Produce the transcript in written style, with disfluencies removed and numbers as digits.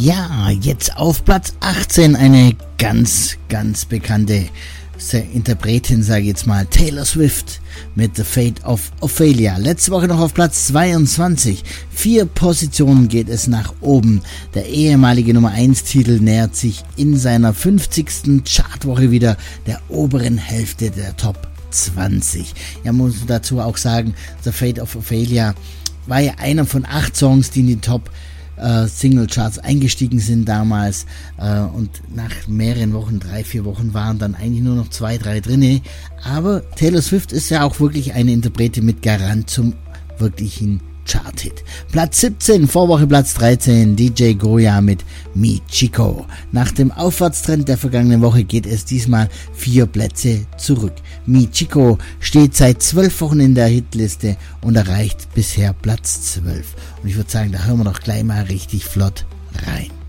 Ja, jetzt auf Platz 18 eine ganz, ganz bekannte Interpretin, sage ich jetzt mal, Taylor Swift mit The Fate of Ophelia. Letzte Woche noch auf Platz 22. 4 Positionen geht es nach oben. Der ehemalige Nummer 1 Titel nähert sich in seiner 50. Chartwoche wieder der oberen Hälfte der Top 20. Ja, muss dazu auch sagen, The Fate of Ophelia war ja einer von 8 Songs, die in die Top Single-Charts eingestiegen sind damals, und nach mehreren Wochen, 3-4 Wochen waren dann eigentlich nur noch 2-3 drinne, aber Taylor Swift ist ja auch wirklich eine Interpretin mit Garant zum wirklichen Chart-Hit. Platz 17, Vorwoche Platz 13, DJ Goya mit Mi Chico. Nach dem Aufwärtstrend der vergangenen Woche geht es diesmal 4 Plätze zurück. Mi Chico steht seit 12 Wochen in der Hitliste und erreicht bisher Platz 12. Und ich würde sagen, da hören wir doch gleich mal richtig flott rein.